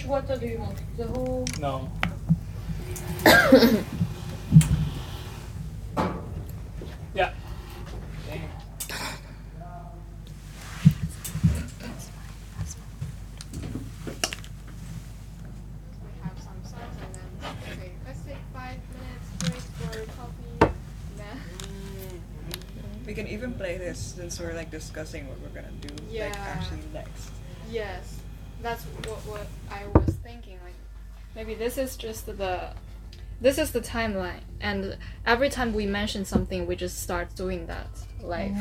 Which water do you want? The whole... No. Yeah. Dang. Have some songs and then okay, let's take 5 minutes break for coffee. Then We can even play this since we're like discussing what we're gonna do like Yeah. actually next. yes, that's what I was thinking. Like Maybe this is just the timeline, and every time we mention something, we just start doing that live.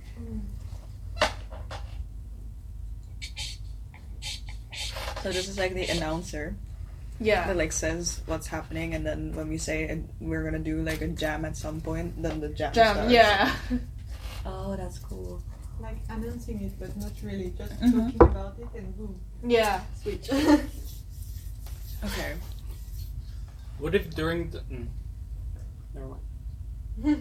So this is like the announcer Yeah. that like says what's happening, and then when we say we're gonna do like a jam at some point, then the jam starts. Yeah. Oh, that's cool. Like announcing it, but not really, just Mhm. talking about it and boom, Yeah. switch. Okay. What if during the... Never mind.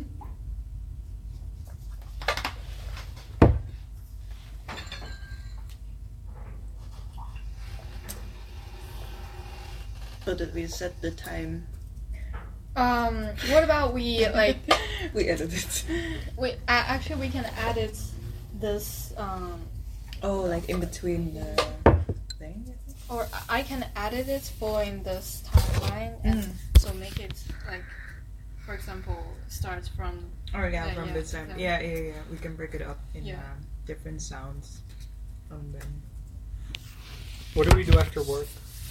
So did we set the time? What about we like We edit it. actually we can edit this Oh, like in between the thing? or I can edit it following this timeline and so make it like, for example, starts from Oh yeah, Yeah, from yeah, this time. yeah. Yeah. We can break it up in Yeah. different sounds from them. What do we do after work?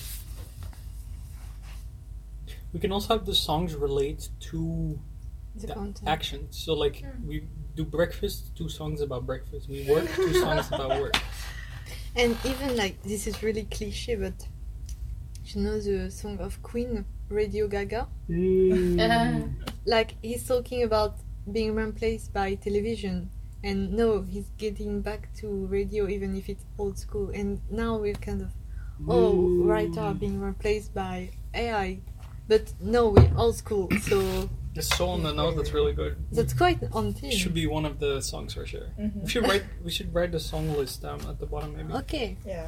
We can also have the songs relate to The the content. action. So like we do breakfast, 2 songs about breakfast. We work, 2 songs about work. And even like this is really cliche, but you know the song of Queen, Radio Gaga? Like he's talking about being replaced by television, and no, he's getting back to radio even if it's old school. And now we're kind of writers are being replaced by AI, but no, we're old school. So It's so on the note. That's really good. that's quite on theme. Should be one of the songs for sure. We should write. We should write the song list down at the bottom, maybe. Okay, Yeah.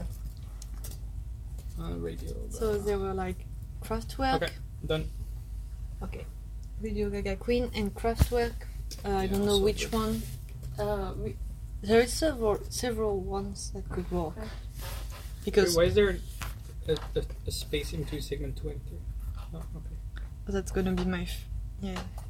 Radio. so there were like Kraftwerk. Okay, done. Okay. Radio Gaga Queen and Kraftwerk. I don't know so which good. one. There is several ones that could work. Wait, Because why is there a space in between segment 2 and 3? Oh, okay. that's gonna be my yeah.